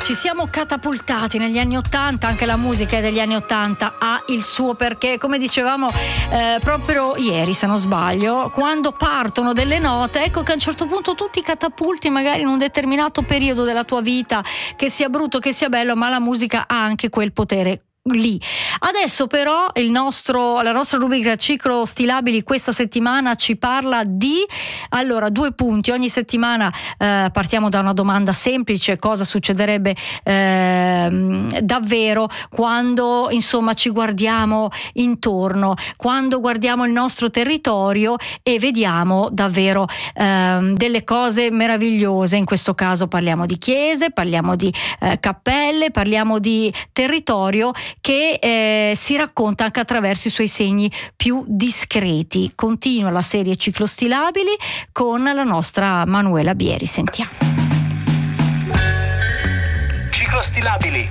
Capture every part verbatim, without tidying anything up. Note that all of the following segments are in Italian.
Ci siamo catapultati negli anni Ottanta, anche la musica degli anni Ottanta ha il suo perché, come dicevamo eh, proprio ieri se non sbaglio, quando partono delle note, ecco che a un certo punto tu ti catapulti magari in un determinato periodo della tua vita, che sia brutto, che sia bello, ma la musica ha anche quel potere lì. Adesso però il nostro, la nostra rubrica Ciclo Stilabili questa settimana ci parla di allora due punti. Ogni settimana eh, partiamo da una domanda semplice: cosa succederebbe eh, davvero quando insomma ci guardiamo intorno, quando guardiamo il nostro territorio e vediamo davvero eh, delle cose meravigliose. In questo caso parliamo di chiese, parliamo di eh, cappelle, parliamo di territorio che eh, si racconta anche attraverso i suoi segni più discreti. Continua la serie Ciclo Stilabili con la nostra Manuela Bieri. Sentiamo. Ciclo Stilabili.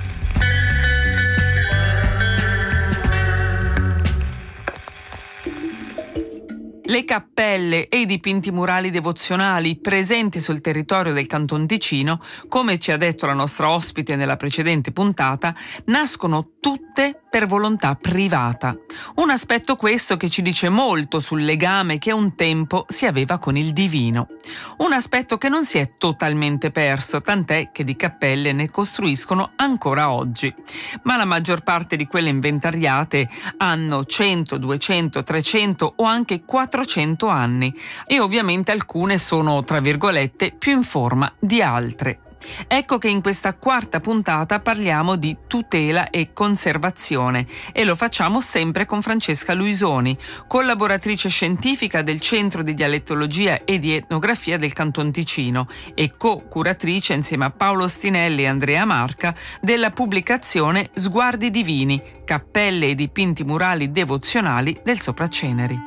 Le cappelle e i dipinti murali devozionali presenti sul territorio del Canton Ticino, come ci ha detto la nostra ospite nella precedente puntata, nascono tutte per volontà privata. Un aspetto questo che ci dice molto sul legame che un tempo si aveva con il divino. Un aspetto che non si è totalmente perso, tant'è che di cappelle ne costruiscono ancora oggi. Ma la maggior parte di quelle inventariate hanno cento, duecento, trecento o anche quattrocento anni e ovviamente alcune sono, tra virgolette, più in forma di altre. Ecco che in questa quarta puntata parliamo di tutela e conservazione e lo facciamo sempre con Francesca Luisoni, collaboratrice scientifica del Centro di Dialettologia e di Etnografia del Canton Ticino e co-curatrice insieme a Paolo Stinelli e Andrea Marca della pubblicazione Sguardi Divini, cappelle e dipinti murali devozionali del Sopraceneri.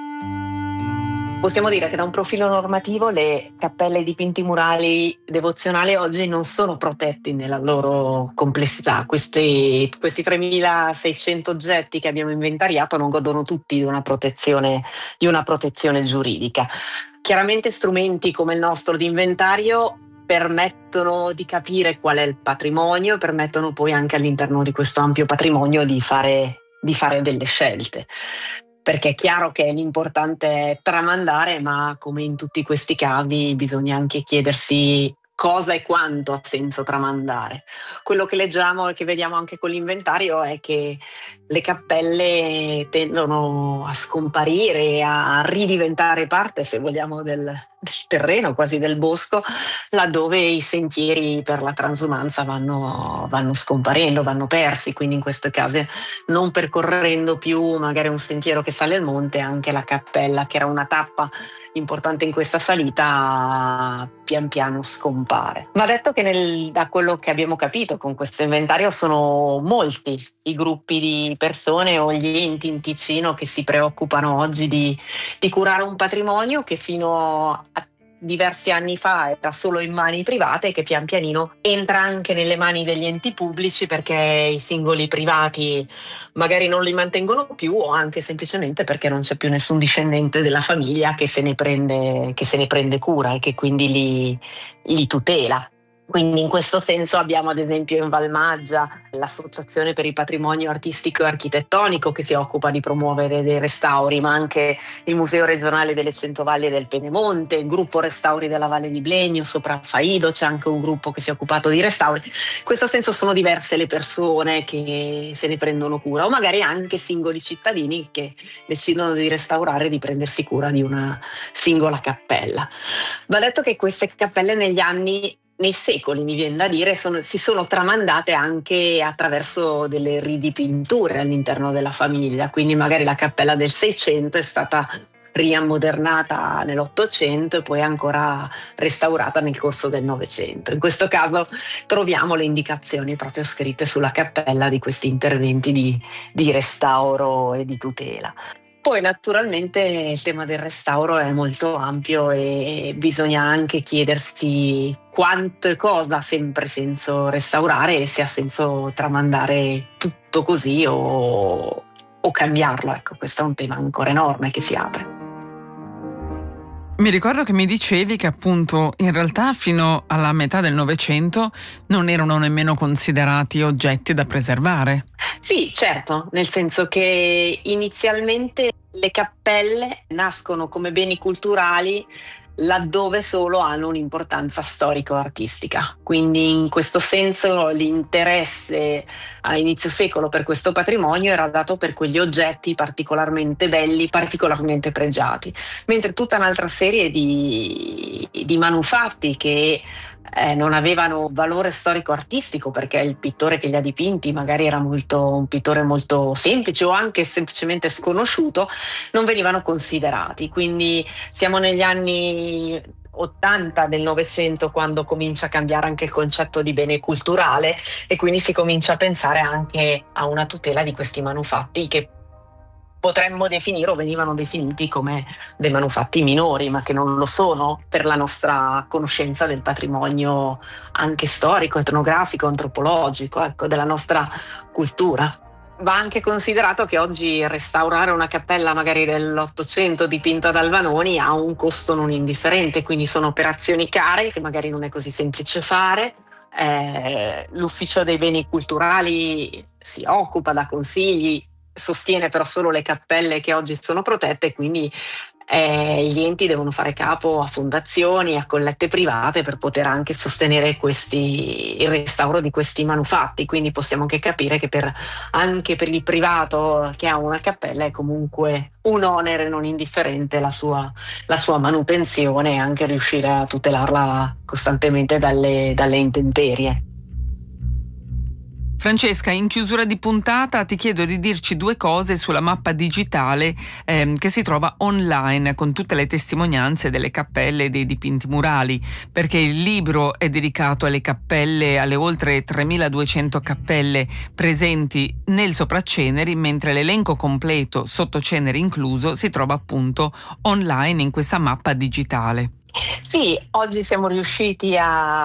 Possiamo dire che da un profilo normativo le cappelle e i dipinti murali devozionali oggi non sono protetti nella loro complessità. Questi, questi tremilaseicento oggetti che abbiamo inventariato non godono tutti di una protezione, di una protezione giuridica. Chiaramente strumenti come il nostro di inventario permettono di capire qual è il patrimonio, permettono poi anche all'interno di questo ampio patrimonio di fare, di fare delle scelte. Perché è chiaro che l'importante è tramandare, ma come in tutti questi casi bisogna anche chiedersi cosa e quanto ha senso tramandare. Quello che leggiamo e che vediamo anche con l'inventario è che le cappelle tendono a scomparire, a ridiventare parte, se vogliamo, del, del terreno, quasi del bosco, laddove i sentieri per la transumanza vanno, vanno scomparendo, vanno persi. Quindi in questo caso, non percorrendo più magari un sentiero che sale al monte, anche la cappella, che era una tappa importante in questa salita, pian piano scompare. Va detto che nel, da quello che abbiamo capito con questo inventario sono molti i gruppi di persone o gli enti in Ticino che si preoccupano oggi di, di curare un patrimonio che fino a diversi anni fa era solo in mani private e che pian pianino entra anche nelle mani degli enti pubblici, perché i singoli privati magari non li mantengono più o anche semplicemente perché non c'è più nessun discendente della famiglia che se ne prende, che se ne prende cura e che quindi li, li tutela. Quindi in questo senso abbiamo ad esempio in Valmaggia l'Associazione per il Patrimonio Artistico e Architettonico che si occupa di promuovere dei restauri, ma anche il Museo Regionale delle Centovalli e del Penemonte, il gruppo Restauri della Valle di Blegno, sopra Faido c'è anche un gruppo che si è occupato di restauri. In questo senso sono diverse le persone che se ne prendono cura, o magari anche singoli cittadini che decidono di restaurare e di prendersi cura di una singola cappella. Va detto che queste cappelle negli anni, nei secoli mi viene da dire, sono, si sono tramandate anche attraverso delle ridipinture all'interno della famiglia, quindi magari la cappella del Seicento è stata riammodernata nell'Ottocento e poi ancora restaurata nel corso del Novecento. In questo caso troviamo le indicazioni proprio scritte sulla cappella di questi interventi di, di restauro e di tutela. Poi naturalmente il tema del restauro è molto ampio e bisogna anche chiedersi quanto e cosa ha sempre senso restaurare e se ha senso tramandare tutto così o, o cambiarlo. Ecco, questo è un tema ancora enorme che si apre. Mi ricordo che mi dicevi che appunto in realtà fino alla metà del Novecento non erano nemmeno considerati oggetti da preservare. Sì, certo, nel senso che inizialmente le cappelle nascono come beni culturali laddove solo hanno un'importanza storico-artistica. Quindi in questo senso l'interesse a inizio secolo per questo patrimonio era dato per quegli oggetti particolarmente belli, particolarmente pregiati, mentre tutta un'altra serie di, di manufatti che eh, non avevano valore storico-artistico perché il pittore che li ha dipinti magari era molto, un pittore molto semplice o anche semplicemente sconosciuto, non venivano considerati. Quindi siamo negli anni ottanta del Novecento quando comincia a cambiare anche il concetto di bene culturale e quindi si comincia a pensare anche a una tutela di questi manufatti che potremmo definire o venivano definiti come dei manufatti minori, ma che non lo sono per la nostra conoscenza del patrimonio anche storico, etnografico, antropologico, ecco, della nostra cultura. Va anche considerato che oggi restaurare una cappella magari dell'Ottocento dipinta da Alvanoni ha un costo non indifferente, quindi sono operazioni care che magari non è così semplice fare. Eh, l'Ufficio dei Beni Culturali si occupa, dà consigli, sostiene però solo le cappelle che oggi sono protette, quindi eh, gli enti devono fare capo a fondazioni, a collette private per poter anche sostenere questi, il restauro di questi manufatti. Quindi possiamo anche capire che per, anche per il privato che ha una cappella è comunque un onere non indifferente la sua, la sua manutenzione e anche riuscire a tutelarla costantemente dalle, dalle intemperie. Francesca, in chiusura di puntata ti chiedo di dirci due cose sulla mappa digitale ehm, che si trova online con tutte le testimonianze delle cappelle e dei dipinti murali, perché il libro è dedicato alle cappelle, alle oltre tremiladuecento cappelle presenti nel Sopraceneri, mentre l'elenco completo, sottoceneri incluso, si trova appunto online in questa mappa digitale. Sì, oggi siamo riusciti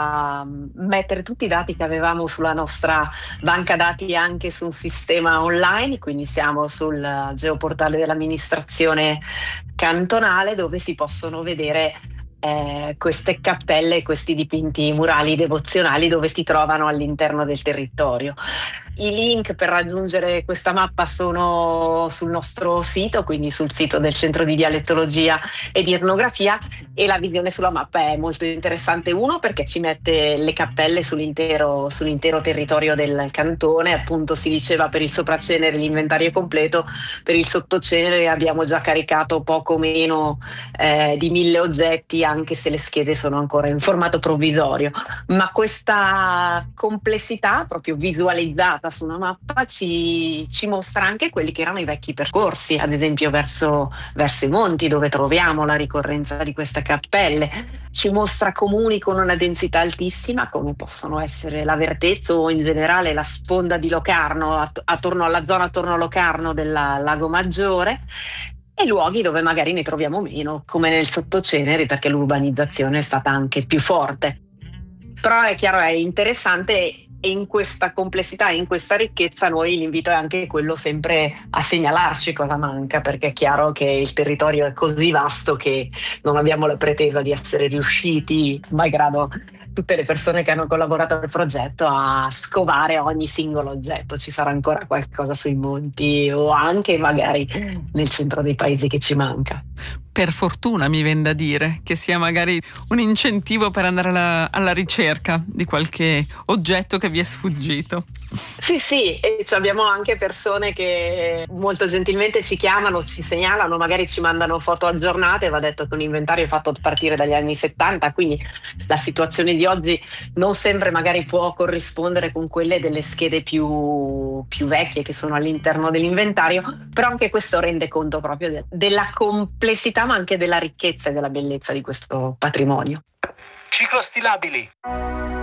a mettere tutti i dati che avevamo sulla nostra banca dati anche su un sistema online, quindi siamo sul geoportale dell'amministrazione cantonale dove si possono vedere eh, queste cappelle, questi dipinti murali devozionali dove si trovano all'interno del territorio. I link per raggiungere questa mappa sono sul nostro sito, quindi sul sito del Centro di Dialettologia e di Etnografia, e la visione sulla mappa è molto interessante. Uno, perché ci mette le cappelle sull'intero, sull'intero territorio del cantone. Appunto si diceva per il Sopracenere l'inventario è completo, per il Sottocenere abbiamo già caricato poco meno eh, di mille oggetti, anche se le schede sono ancora in formato provvisorio. Ma questa complessità proprio visualizzata su una mappa ci, ci mostra anche quelli che erano i vecchi percorsi, ad esempio verso, verso i monti dove troviamo la ricorrenza di queste cappelle, ci mostra comuni con una densità altissima come possono essere la Vertezzo o in generale la sponda di Locarno, att- attorno alla zona attorno a Locarno del Lago Maggiore, e luoghi dove magari ne troviamo meno come nel Sottoceneri perché l'urbanizzazione è stata anche più forte. Però è chiaro, è interessante. E in questa complessità e in questa ricchezza noi l'invito è anche quello sempre a segnalarci cosa manca, perché è chiaro che il territorio è così vasto che non abbiamo la pretesa di essere riusciti, malgrado tutte le persone che hanno collaborato al progetto, a scovare ogni singolo oggetto. Ci sarà ancora qualcosa sui monti o anche magari nel centro dei paesi che ci manca. Per fortuna, mi viene da dire, che sia magari un incentivo per andare alla, alla ricerca di qualche oggetto che vi è sfuggito. Sì, sì, e abbiamo anche persone che molto gentilmente ci chiamano, ci segnalano, magari ci mandano foto aggiornate. Va detto che un inventario è fatto a partire dagli anni settanta, quindi la situazione di oggi non sempre magari può corrispondere con quelle delle schede più, più vecchie che sono all'interno dell'inventario, però anche questo rende conto proprio de- della complessità ma anche della ricchezza e della bellezza di questo patrimonio. Ciclostilabili.